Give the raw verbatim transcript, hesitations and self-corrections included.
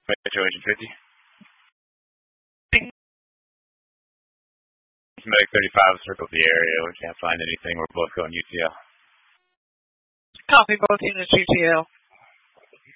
Metro Agent fifty. Medic thirty-five circled the area. We can't find anything. We're both going U T L. Copy, both units U T L.